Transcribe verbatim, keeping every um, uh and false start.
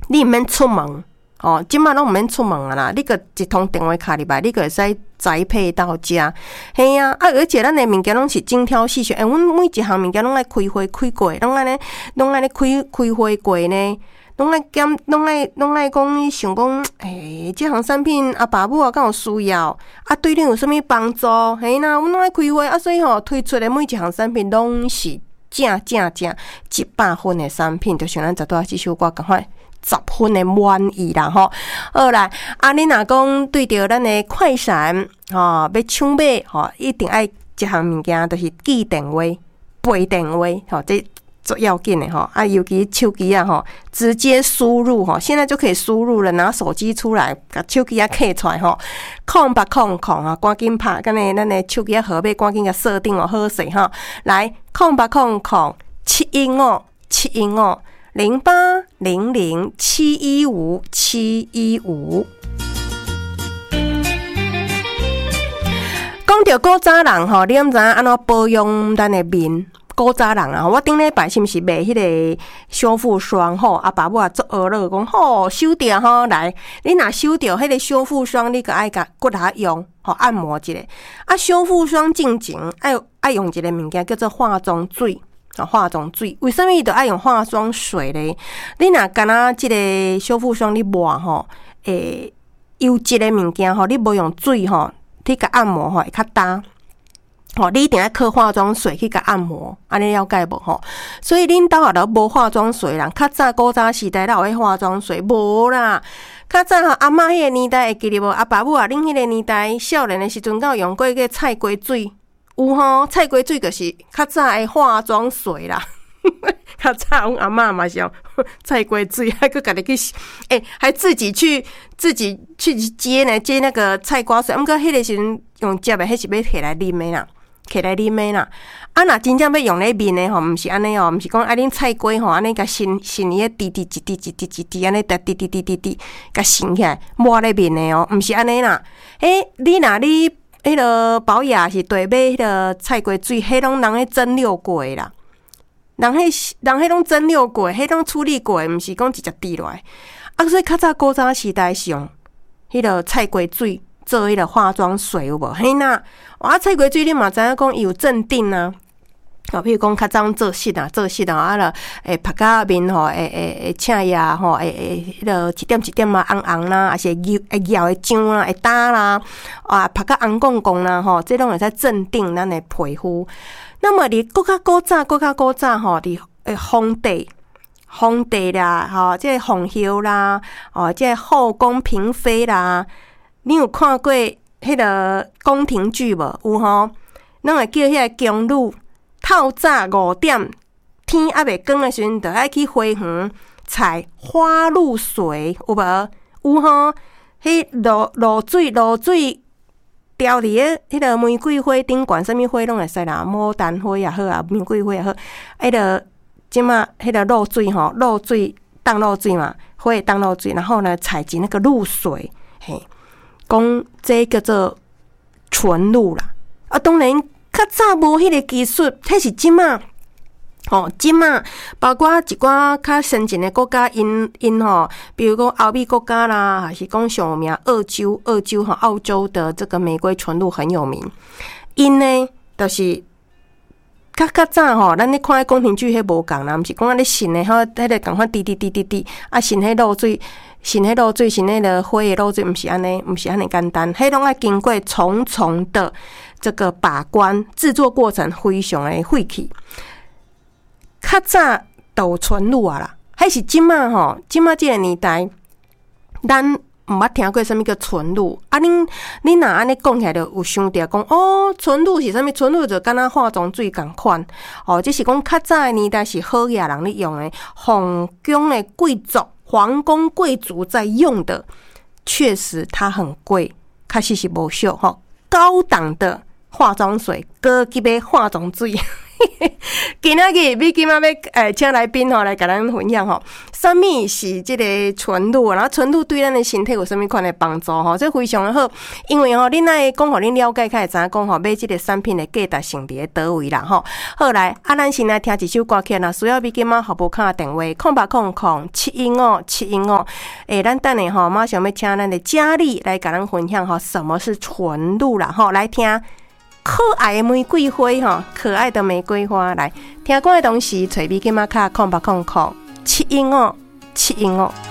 你毋免出门哦，即马拢毋免出门啊啦，你个一通电话卡入来，你个会使宅配到家。嘿啊，啊而且咱的物件拢是精挑细选，诶、欸，阮每一项物件拢爱开会开过，拢安尼，拢安尼开开会过呢。拢爱检，拢爱拢爱讲想讲，诶、欸，即项产品阿爸母啊敢有需要，啊对恁有啥物帮助？嘿呐，阮拢爱开会啊，所以吼推出的每一项产品拢是正正正一百分的产品，就像咱十多即首歌，赶快十分的满意啦吼。好来，啊你若讲对着咱的快闪吼、哦，要抢买吼，一定爱一项物件，就是记电话、背电话吼，这。最要紧的哈啊，尤其手机啊哈，直接输入哈，现在就可以输入了，拿手机出来，把手机啊刻出来哈，空八空空啊，赶紧拍，咱的咱的手机啊号码赶紧给设定哦，好势哈，来空八空空七一五七一五零八零零七一五七一五。讲到古早人吼，你毋知影安怎保养咱的面？古早人啊，我顶礼拜是毋是卖迄个修复霜吼？阿爸母啊做学了讲吼，收掉吼来，你若收掉迄个修复霜，你个爱甲骨下用吼按摩一下。啊，修复霜进前爱爱用一个物件叫做化妆水。啊，化妆水为什么都爱用化妆水咧？你若干那即个修复霜你抹吼，诶，油质的物件吼，你无用水吼，你甲按摩吼会较干。吼，你一定要靠化妆水去甲按摩，安尼了解无吼？所以恁兜也都无化妆水啦。较早古早时代哪有迄化妆水？无啦。较早吼阿嬷迄个年代会记得无？阿爸母啊，恁迄个年代少年的时阵，敢有用过迄个菜瓜水？有吼，菜瓜水就是较早的化妆水啦。较早阮阿嬷嘛是用菜瓜水，还佫家己去，诶、欸，还自己去自己去接呢，接那个菜瓜水。毋过迄个时阵用接的，迄是要摕来啉的啦。起来啉的啦，啊！若真正要用咧面的吼，毋是安尼哦，毋是讲啊恁菜瓜吼，安尼甲伸伸伊个滴滴一滴一滴一滴安尼，滴滴滴滴滴滴甲伸起来抹咧面的哦，毋是安尼啦。诶、欸，你若你迄个保养是对买迄个菜瓜水，迄拢人迄蒸馏过啦，人迄人迄拢蒸馏过，迄拢处理过，毋是讲直接滴落来。啊，所以较早古早时代是用迄个菜瓜水。做迄个化妆水有无？嘿呐，啊菜瓜水你嘛知影讲伊有镇定啊，哦，譬如讲较早做穑啊，做穑啊，啊了，诶，拍甲面吼，诶诶诶，青呀吼，诶诶，迄个一点一点啊，红红啦，还是会会咬会痒啦，会打啦，啊，拍甲红公公啦，吼，这拢会使镇定咱的皮肤。那么你更较古早，更较古早吼，你诶皇帝。皇帝啦，吼，即个皇后啦，哦，即个后宫嫔妃啦。你有看过迄个宫廷剧无？有吼，咱会叫迄个宫女透早五点，天还袂光的时阵，就爱去花园采花露水，有无？有吼，迄露露水露水吊伫个迄个玫瑰花顶管，啥物花拢会使啦，牡丹花也好啊，玫瑰花也好，迄个即马迄个露水吼，露水当露水嘛，花会当露水，然后呢采集那个露水，嘿。讲这叫做纯露啦，啊，当然较早无迄个技术，迄是即马，吼，即马包括一寡较先进的国家，因因吼，比如讲欧美国家啦，还是讲上有名澳洲，澳洲吼，澳洲的这个玫瑰纯露很有名，因呢，就是较较早吼，咱咧看宫廷剧迄无共啦，毋是讲安尼新的吼，迄个共款滴滴滴滴滴，啊，新迄露水。新迄露水，新迄个花的露水，毋是安尼，毋是安尼简单，迄拢爱经过重重的这个把关，制作过程非常的费气。较早都有纯露啊啦，迄是即马吼，即马即个年代，咱毋捌听过啥物叫纯露啊？恁恁若安尼讲起来，就有想着讲哦，纯露是啥物？纯露就敢若化妆水共款哦，即是讲较早的年代是好野人咧用的，皇宫的贵族。皇宫贵族在用的，确实它很贵，确实是无俗吼。高档的化妆水，高级的化妆水， 今仔日美金仔要诶，请来宾吼来甲咱分享吼，什么是即个纯露，然后纯露对咱的身体有什么款的帮助吼？这非常的好，因为吼，恁爱讲互恁了解，开会知影讲吼，买即个产品的价值性伫咧倒位啦吼。好来，啊，咱先来听一首歌曲啦，需要美金仔服务卡电话空八空空七一五七一五。诶，咱等下吼，马上要请咱的佳丽来甲咱分享吼，什么是纯露啦吼，来听。可爱的玫瑰花哈，可爱的玫瑰花，来听歌的同时，找美金仔卡空八空空七一五七一五。